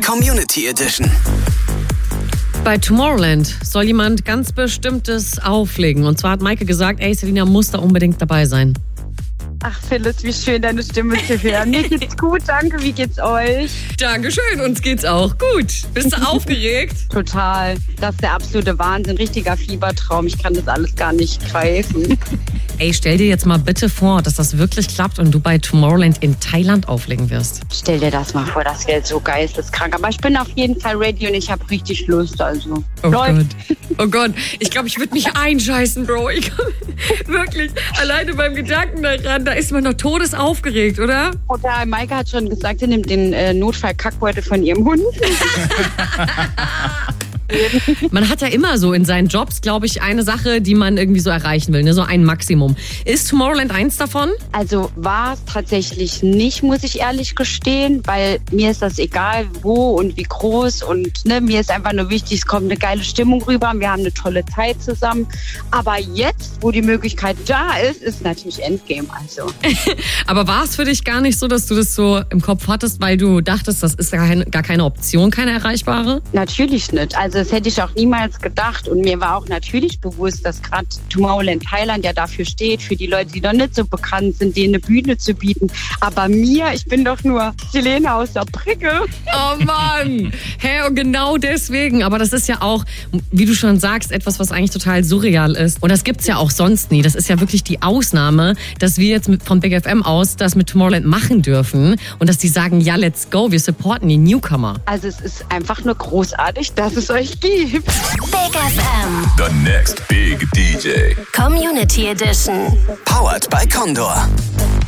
Community Edition. Bei Tomorrowland soll jemand ganz Bestimmtes auflegen. Und zwar hat Maike gesagt, ey, Selina muss da unbedingt dabei sein. Ach, Phyllis, wie schön, deine Stimme zu hören. Mir geht's gut, danke. Wie geht's euch? Dankeschön, uns geht's auch gut. Bist du aufgeregt? Total. Das ist der absolute Wahnsinn. Richtiger Fiebertraum. Ich kann das alles gar nicht greifen. Ey, stell dir jetzt mal bitte vor, dass das wirklich klappt und du bei Tomorrowland in Thailand auflegen wirst. Stell dir das mal vor, das wäre so geisteskrank. Aber ich bin auf jeden Fall ready und ich habe richtig Lust. Also, oh Gott. Oh Gott, ich glaube, ich würde mich einscheißen, Bro. Wirklich, alleine beim Gedanken daran, da ist man noch todesaufgeregt, oder? Oder Maike hat schon gesagt, sie nimmt den Notfall-Kackbeutel von ihrem Hund. Man hat ja immer so in seinen Jobs, glaube ich, eine Sache, die man irgendwie so erreichen will, ne? So ein Maximum. Ist Tomorrowland eins davon? Also war es tatsächlich nicht, muss ich ehrlich gestehen, weil mir ist das egal, wo und wie groß und ne, mir ist einfach nur wichtig, es kommt eine geile Stimmung rüber, wir haben eine tolle Zeit zusammen. Aber jetzt, wo die Möglichkeit da ist natürlich Endgame. Also. Aber war es für dich gar nicht so, dass du das so im Kopf hattest, weil du dachtest, das ist gar keine Option, keine erreichbare? Natürlich nicht. Also das hätte ich auch niemals gedacht. Und mir war auch natürlich bewusst, dass gerade Tomorrowland Thailand ja dafür steht, für die Leute, die noch nicht so bekannt sind, denen eine Bühne zu bieten. Aber ich bin doch nur Selena aus der Pricke. Oh Mann! Hey, und genau deswegen. Aber das ist ja auch, wie du schon sagst, etwas, was eigentlich total surreal ist. Und das gibt's ja auch sonst nie. Das ist ja wirklich die Ausnahme, dass wir jetzt von Big FM aus das mit Tomorrowland machen dürfen. Und dass die sagen, ja, let's go, wir supporten die Newcomer. Also es ist einfach nur großartig, dass es euch gibt. Big FM. The next big DJ. Community Edition. Powered by Condor.